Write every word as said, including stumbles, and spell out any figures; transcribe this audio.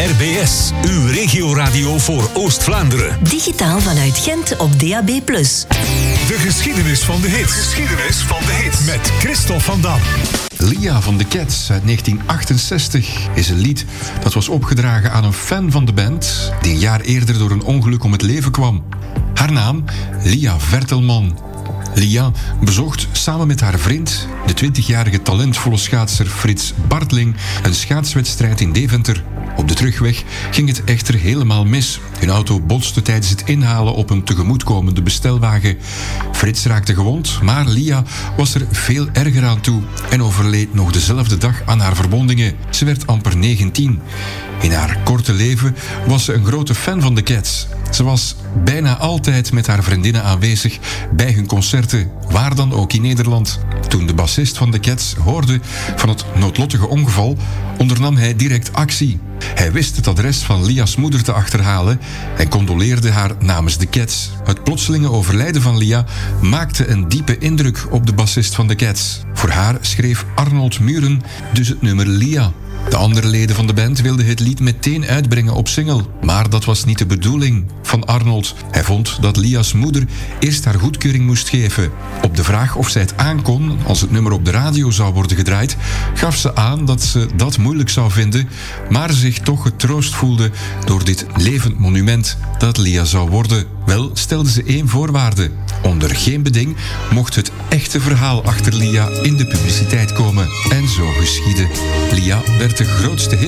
R B S, uw regioradio voor Oost-Vlaanderen. Digitaal vanuit Gent op D A B plus. De geschiedenis van de hits. Geschiedenis van de hits. Met Christophe van Dam. Lia van de Cats uit negentien achtenzestig is een lied dat was opgedragen aan een fan van de band die een jaar eerder door een ongeluk om het leven kwam. Haar naam? Lia Vertelman. Lia bezocht samen met haar vriend, de twintigjarige talentvolle schaatser Frits Bartling, een schaatswedstrijd in Deventer. Op de terugweg ging het echter helemaal mis. Hun auto botste tijdens het inhalen op een tegemoetkomende bestelwagen. Frits raakte gewond, maar Lia was er veel erger aan toe en overleed nog dezelfde dag aan haar verwondingen. Ze werd amper negentien. In haar korte leven was ze een grote fan van de Cats. Ze was bijna altijd met haar vriendinnen aanwezig bij hun concerten, waar dan ook in Nederland. Toen de bassist van de Cats hoorde van het noodlottige ongeval, ondernam hij direct actie. Hij wist het adres van Lia's moeder te achterhalen en condoleerde haar namens de Cats. Het plotselinge overlijden van Lia maakte een diepe indruk op de bassist van de Cats. Voor haar schreef Arnold Muren dus het nummer Lia. De andere leden van de band wilden het lied meteen uitbrengen op single. Maar dat was niet de bedoeling van Arnold. Hij vond dat Lia's moeder eerst haar goedkeuring moest geven. Op de vraag of zij het aankon als het nummer op de radio zou worden gedraaid, gaf ze aan dat ze dat moeilijk zou vinden, maar zich toch getroost voelde door dit levend monument dat Lia zou worden. Wel stelde ze één voorwaarde. Onder geen beding mocht het echte verhaal achter Lia in de publiciteit komen. En zo geschiedde. Lia werd de grootste hit